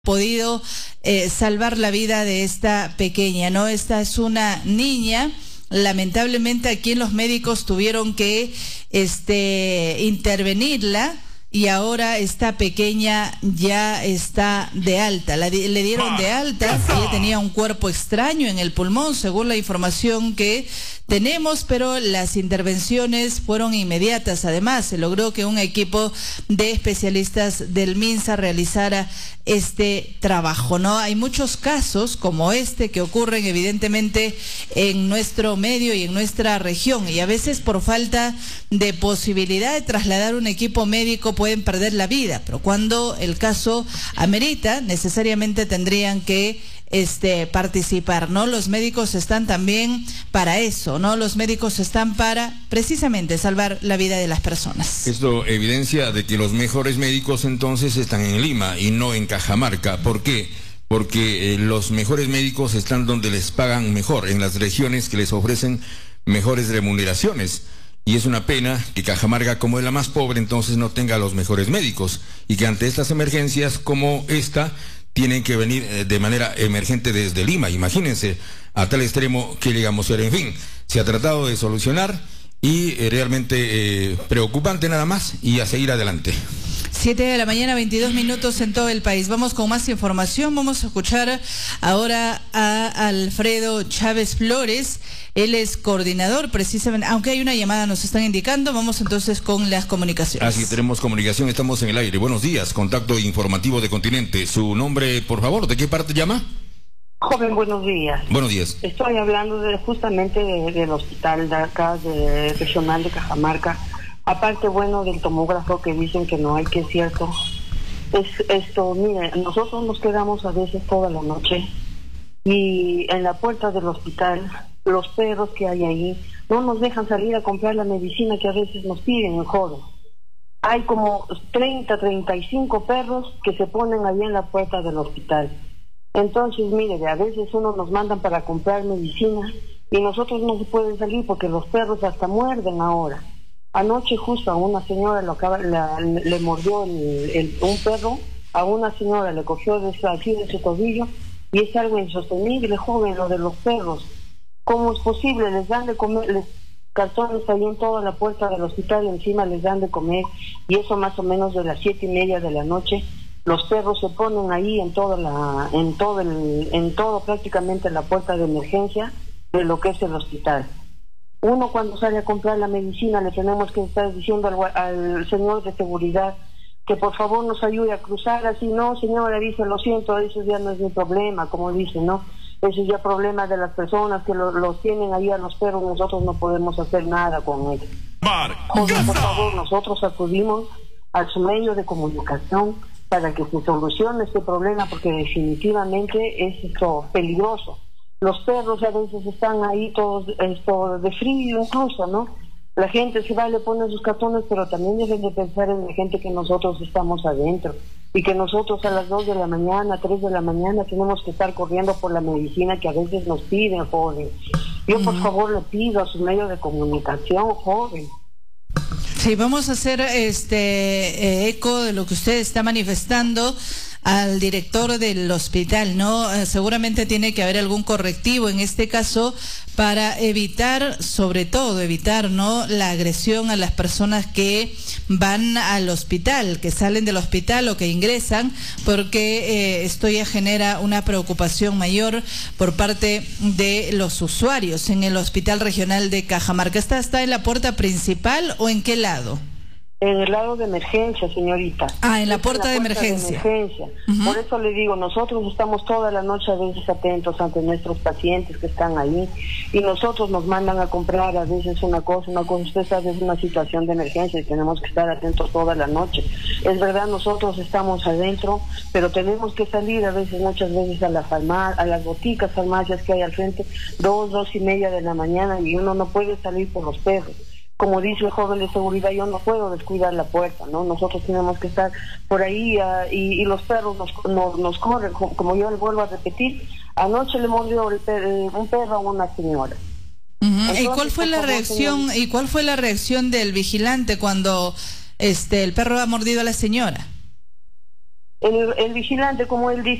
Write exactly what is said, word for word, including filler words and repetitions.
podido eh, salvar la vida de esta pequeña, ¿no? Esta es una niña. Lamentablemente aquí los médicos tuvieron que este, intervenirla y ahora esta pequeña ya está de alta. La, le dieron de alta, ella tenía un cuerpo extraño en el pulmón, según la información que tenemos, pero las intervenciones fueron inmediatas. Además, se logró que un equipo de especialistas del MINSA realizara este trabajo, ¿no? Hay muchos casos como este que ocurren evidentemente en nuestro medio y en nuestra región, y a veces por falta de posibilidad de trasladar un equipo médico pueden perder la vida, pero cuando el caso amerita, necesariamente tendrían que este participar, ¿no? Los médicos están también para eso, ¿no? Los médicos están para precisamente salvar la vida de las personas. Esto evidencia de que los mejores médicos entonces están en Lima y no en Cajamarca. ¿Por qué? Porque eh, los mejores médicos están donde les pagan mejor, en las regiones que les ofrecen mejores remuneraciones. Y es una pena que Cajamarca, como es la más pobre, entonces no tenga los mejores médicos, y que ante estas emergencias como esta tienen que venir eh, de manera emergente desde Lima. Imagínense a tal extremo que llegamos a ser. En fin, se ha tratado de solucionar y eh, realmente eh, preocupante nada más, y a seguir adelante. Siete de la mañana, veintidós minutos en todo el país. Vamos con más información. Vamos a escuchar ahora a Alfredo Chávez Flores. Él es coordinador precisamente, aunque hay una llamada, nos están indicando. Vamos entonces con las comunicaciones. Así tenemos comunicación, estamos en el aire. Buenos días, contacto informativo de Continente. Su nombre, por favor, ¿de qué parte llama? Joven, buenos días. Buenos días. Estoy hablando de, justamente de, del hospital de acá, de regional de Cajamarca. Aparte, bueno, del tomógrafo que dicen que no hay, que es cierto. Es esto, mire, nosotros nos quedamos a veces toda la noche y en la puerta del hospital, los perros que hay ahí no nos dejan salir a comprar la medicina que a veces nos piden en jodo. Hay como treinta, treinta y cinco perros que se ponen ahí en la puerta del hospital. Entonces, mire, a veces uno nos mandan para comprar medicina y nosotros no se pueden salir porque los perros hasta muerden ahora. Anoche justo a una señora lo acaba, la, le mordió el, el, un perro, a una señora le cogió de su, así de su tobillo, y es algo insostenible, joven, lo de los perros. ¿Cómo es posible? Les dan de comer, les cartones ahí en toda la puerta del hospital, y encima les dan de comer, y eso más o menos de las siete y media de la noche. Los perros se ponen ahí en toda la, en todo el, en todo prácticamente la puerta de emergencia de lo que es el hospital. Uno cuando sale a comprar la medicina le tenemos que estar diciendo al, al señor de seguridad que por favor nos ayude a cruzar. Así no, señora, dice, lo siento, eso ya no es mi problema, como dice, ¿no? Eso es ya problema de las personas que lo, los tienen ahí a los perros, nosotros no podemos hacer nada con ellos. Joder, por favor, nosotros acudimos a su medio de comunicación para que se solucione este problema, porque definitivamente es esto peligroso. Los perros a veces están ahí todos esto de frío incluso, ¿no? La gente se va y le pone sus cartones, pero también deben de pensar en la gente que nosotros estamos adentro, y que nosotros a las dos de la mañana, tres de la mañana tenemos que estar corriendo por la medicina que a veces nos piden, joven. Yo uh-huh. por favor le pido a su medio de comunicación, joven. Sí, vamos a hacer este eh, eco de lo que usted está manifestando al director del hospital, ¿no? Eh, seguramente tiene que haber algún correctivo en este caso para evitar, sobre todo evitar, ¿no?, la agresión a las personas que van al hospital, que salen del hospital o que ingresan, porque eh, esto ya genera una preocupación mayor por parte de los usuarios en el Hospital Regional de Cajamarca. ¿Está, está en la puerta principal o en qué lado? En el lado de emergencia, señorita. Ah, en la puerta, en la de, puerta emergencia. de emergencia. Uh-huh. Por eso le digo, nosotros estamos toda la noche a veces atentos ante nuestros pacientes que están ahí, y nosotros nos mandan a comprar a veces una cosa, una cosa, usted sabe, es una situación de emergencia y tenemos que estar atentos toda la noche. Es verdad, nosotros estamos adentro, pero tenemos que salir a veces, muchas veces a la farmacia, a las boticas, farmacias que hay al frente, dos, dos y media de la mañana, y uno no puede salir por los perros. Como dice el joven de seguridad, yo no puedo descuidar la puerta, ¿no? Nosotros tenemos que estar por ahí uh, y, y los perros nos, nos, nos corren, como, como yo le vuelvo a repetir. Anoche le mordió el per, un perro a una señora. Uh-huh. Entonces, ¿y cuál fue la reacción? Señor... ¿Y cuál fue la reacción del vigilante cuando este el perro ha mordido a la señora? el, el vigilante, como él dice,